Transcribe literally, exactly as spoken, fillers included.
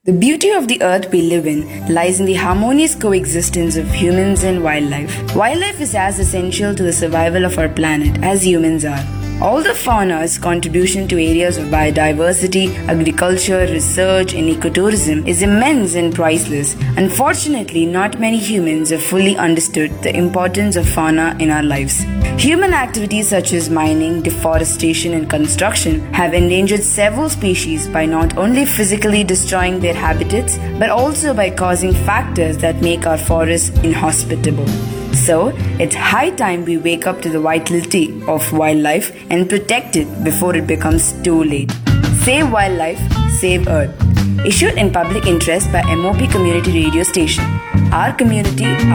The beauty of the earth we live in lies in the harmonious coexistence of humans and wildlife. Wildlife is as essential to the survival of our planet as humans are. All the fauna's contribution to areas of biodiversity, agriculture, research, and ecotourism is immense and priceless. Unfortunately, not many humans have fully understood the importance of fauna in our lives. Human activities such as mining, deforestation, and construction have endangered several species by not only physically destroying their habitats, but also by causing factors that make our forests inhospitable. So, it's high time we wake up to the vitality of wildlife and protect it before it becomes too late. Save wildlife, save earth. Issued in public interest by M O P Community Radio Station. Our community,